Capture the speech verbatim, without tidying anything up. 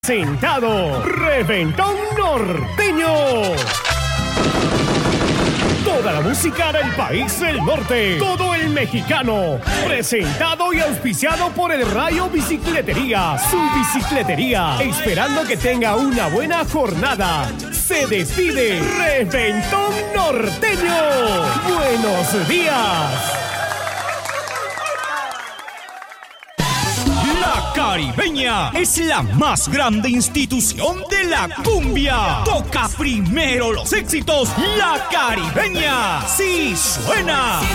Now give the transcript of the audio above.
Sentado, Reventón Norteño. Toda la música del país del norte, todo el mexicano. Presentado y auspiciado por el Rayo Bicicletería, su bicicletería. Esperando que tenga una buena jornada. Se despide Reventón Norteño. Buenos días. La Caribeña es la más grande institución de la cumbia. Toca primero los éxitos. La Caribeña sí suena.